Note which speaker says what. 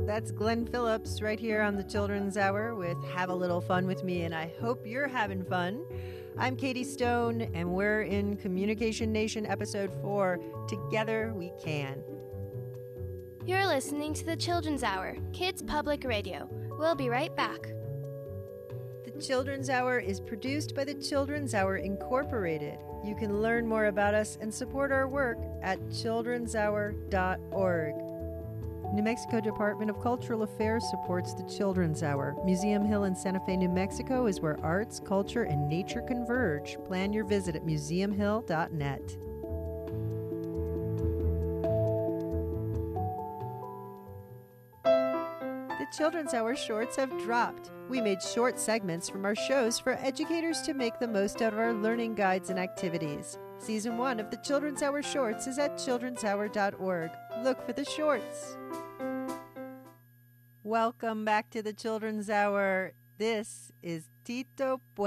Speaker 1: That's Glenn Phillips right here on the Children's Hour with Have a Little Fun with Me, and I hope you're having fun. I'm Katie Stone, and we're in Communication Nation Episode 4, Together We Can.
Speaker 2: You're listening to the Children's Hour, Kids Public Radio. We'll be right back.
Speaker 1: The Children's Hour is produced by the Children's Hour Incorporated. You can learn more about us and support our work at childrenshour.org. New Mexico Department of Cultural Affairs supports the Children's Hour. Museum Hill in Santa Fe, New Mexico is where arts, culture, and nature converge. Plan your visit at museumhill.net. The Children's Hour shorts have dropped. We made short segments from our shows for educators to make the most out of our learning guides and activities. Season 1 of the Children's Hour shorts is at childrenshour.org. Look for the shorts. Welcome back to the Children's Hour. This is Tito Puente.